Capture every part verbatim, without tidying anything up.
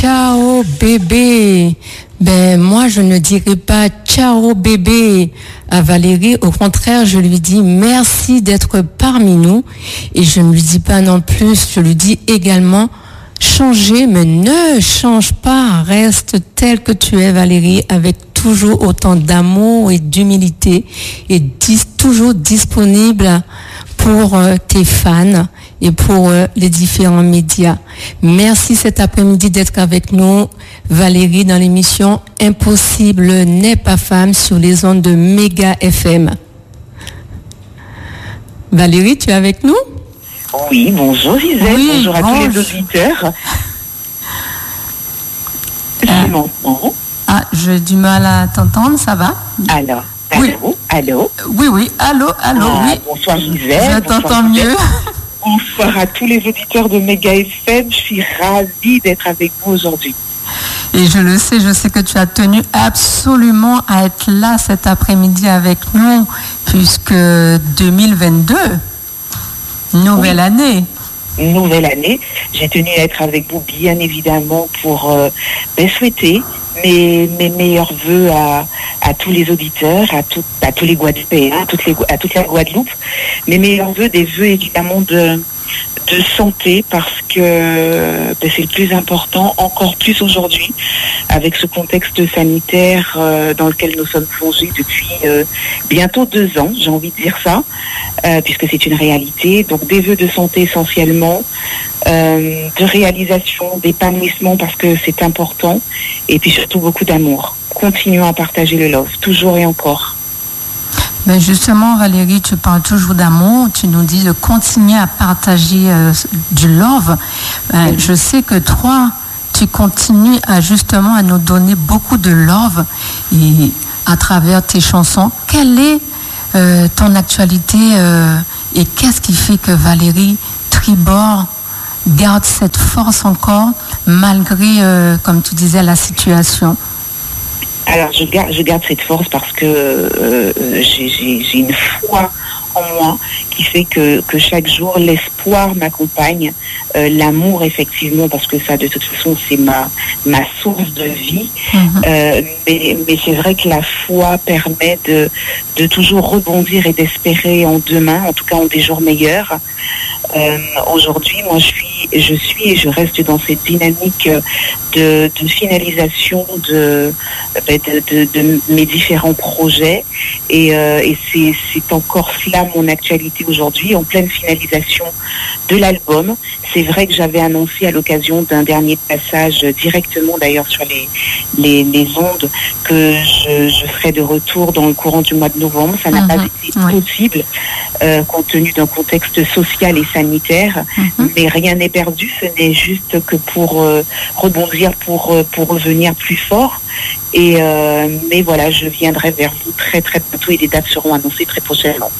ciao bébé. Ben moi je ne dirais pas ciao bébé à Valérie, au contraire je lui dis merci d'être parmi nous et je ne lui dis pas non plus, je lui dis également changer, mais ne change pas, reste tel que tu es Valérie, avec toujours autant d'amour et d'humilité et dis, toujours disponible pour euh, tes fans et pour euh, les différents médias. Merci cet après-midi d'être avec nous, Valérie, dans l'émission Impossible n'est pas femme sur les ondes de Méga F M. Valérie, tu es avec nous? Oui, bonjour Gisèle, oui, bonjour à bonjour. tous les auditeurs. Euh, Je m'entends. Ah, j'ai du mal à t'entendre, ça va? Alors, allô, oui. allô? Oui, oui, allô, allô, ah, oui. Bonsoir Gisèle. Je t'entends mieux. Bonsoir à tous les auditeurs de Méga F M, je suis ravie d'être avec vous aujourd'hui. Et je le sais, je sais que tu as tenu absolument à être là cet après-midi avec nous, puisque deux mille vingt-deux, nouvelle oui. année. Nouvelle année, j'ai tenu à être avec vous bien évidemment pour euh, ben, souhaiter mes, mes meilleurs voeux à, à tous les auditeurs, à, tout, à tous les Guadeloupéens, à, toutes les, à toute la Guadeloupe. Mes meilleurs voeux, des voeux évidemment de, de santé parce que ben, c'est le plus important, encore plus aujourd'hui, avec ce contexte sanitaire euh, dans lequel nous sommes plongés depuis euh, bientôt deux ans, j'ai envie de dire ça, euh, puisque c'est une réalité. Donc des vœux de santé essentiellement, euh, de réalisation, d'épanouissement parce que c'est important, et puis surtout beaucoup d'amour. Continuons à partager le love, toujours et encore. Mais justement, Valérie, tu parles toujours d'amour, tu nous dis de continuer à partager euh, du love. Euh, oui. Je sais que toi, tu continues à justement à nous donner beaucoup de love et à travers tes chansons. Quelle est euh, ton actualité euh, et qu'est-ce qui fait que Valérie Tribord garde cette force encore malgré, euh, comme tu disais, la situation? Alors, je garde, je garde cette force parce que euh, j'ai, j'ai, j'ai une foi en moi qui fait que, que chaque jour, l'espoir m'accompagne, euh, l'amour, effectivement, parce que ça, de toute façon, c'est ma, ma source de vie. Mm-hmm. Euh, mais, mais c'est vrai que la foi permet de, de toujours rebondir et d'espérer en demain, en tout cas en des jours meilleurs. Euh, aujourd'hui, moi, je suis, je suis et je reste dans cette dynamique de, de finalisation de, de, de, de mes différents projets. Et, euh, et c'est, c'est encore cela mon actualité aujourd'hui, en pleine finalisation de l'album. C'est vrai que j'avais annoncé à l'occasion d'un dernier passage, directement d'ailleurs sur les, les, les ondes, que je, je serais de retour dans le courant du mois de novembre. Ça n'a mmh, pas été oui. possible, euh, compte tenu d'un contexte social et sanitaire. Mmh. Mais rien n'est perdu, ce n'est juste que pour euh, rebondir, pour, euh, pour revenir plus fort. Et euh, mais voilà, je viendrai vers vous très très bientôt et les dates seront annoncées très prochainement.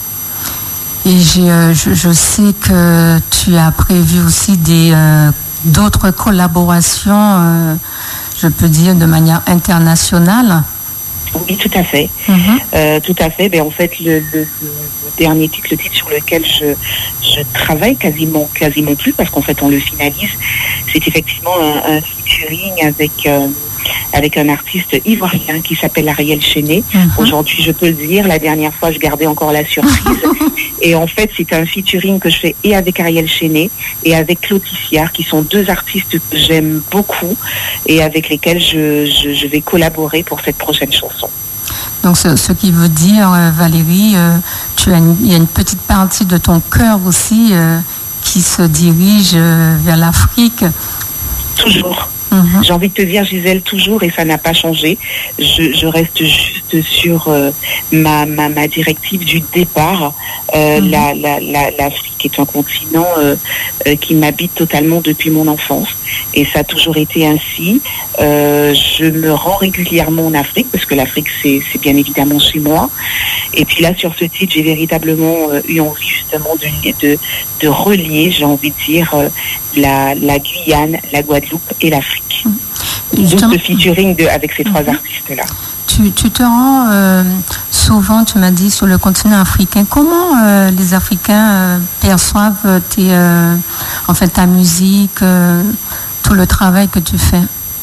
Et j'ai, euh, je, je sais que tu as prévu aussi des euh, d'autres collaborations, euh, je peux dire de manière internationale. Oui, tout à fait. Mm-hmm. Euh, tout à fait. Ben, en fait, le, le, le dernier titre, le titre sur lequel je, je travaille quasiment, quasiment plus, parce qu'en fait, on le finalise, c'est effectivement un, un featuring avec... Euh, avec un artiste ivoirien qui s'appelle Ariel Chenet. Mm-hmm. Aujourd'hui, je peux le dire, la dernière fois, je gardais encore la surprise. Et en fait, c'est un featuring que je fais et avec Ariel Chenet et avec Claude Tissiard, qui sont deux artistes que j'aime beaucoup et avec lesquels je, je, je vais collaborer pour cette prochaine chanson. Donc, ce, ce qui veut dire, euh, Valérie, euh, tu as une, il y a une petite partie de ton cœur aussi euh, qui se dirige euh, vers l'Afrique. Toujours. Mmh. J'ai envie de te dire, Gisèle, toujours, et ça n'a pas changé. Je, je reste juste sur euh, ma, ma, ma directive du départ. Euh, mmh. la, la, la, L'Afrique est un continent euh, euh, qui m'habite totalement depuis mon enfance. Et ça a toujours été ainsi. Euh, je me rends régulièrement en Afrique, parce que l'Afrique, c'est, c'est bien évidemment chez moi. Et puis là, sur ce titre, j'ai véritablement euh, eu envie justement de, de, de relier, j'ai envie de dire, euh, la, la Guyane, la Guadeloupe et l'Afrique. Mmh. D'où ce featuring de, avec ces mmh. trois artistes-là. Tu, tu te rends euh, souvent, tu m'as dit, sur le continent africain. Comment euh, les Africains euh, perçoivent tes, euh, en fait, ta musique, euh, tout le travail que tu fais?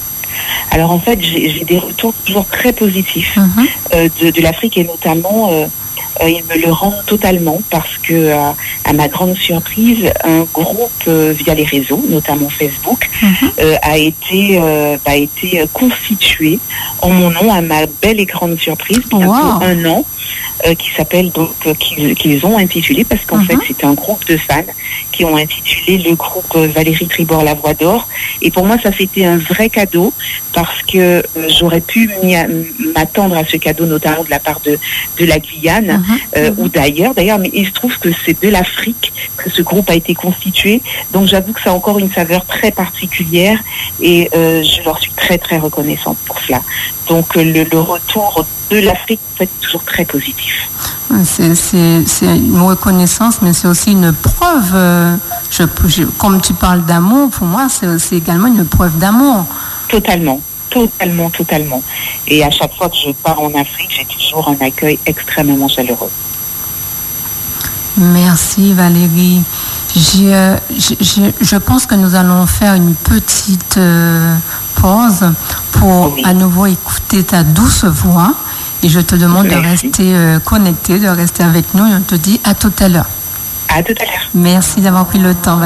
Alors en fait, j'ai, j'ai des retours toujours très positifs Mhm. euh, de, de l'Afrique et notamment, euh, euh, ils me le rendent totalement parce que, euh, à ma grande surprise, un groupe euh, via les réseaux, notamment Facebook, Mhm. euh, a été, euh, a été euh, constitué en mon nom à ma belle et grande surprise, bientôt Wow. un an. Euh, qui s'appelle donc euh, qu'ils, qu'ils ont intitulé parce qu'en Mhm. fait c'est un groupe de fans qui ont intitulé le groupe euh, Valérie Tribord La Voix d'Or, et pour moi ça c'était un vrai cadeau parce que euh, j'aurais pu m'y a- m'attendre à ce cadeau notamment de la part de, de la Guyane Mhm. euh, Mhm. ou d'ailleurs d'ailleurs mais il se trouve que c'est de l'Afrique que ce groupe a été constitué, donc j'avoue que ça a encore une saveur très particulière et euh, je leur suis très très reconnaissante pour cela. Donc euh, le, le retour de l'Afrique en fait, est toujours très positif. C'est, c'est, c'est une reconnaissance, mais c'est aussi une preuve. euh, Je, je- comme tu parles d'amour, pour moi, c'est, c'est également une preuve d'amour. Totalement, totalement, totalement. Et à chaque fois que je pars en Afrique, j'ai toujours un accueil extrêmement chaleureux. Merci Valérie. J'ai, euh, j'ai- j'ai- je pense que nous allons faire une petite euh, pause pour Oui. à nouveau écouter ta douce voix. Et je te demande de Merci. rester euh, connecté, de rester avec nous. Et on te dit à tout à l'heure. À tout à l'heure. Merci d'avoir pris le temps.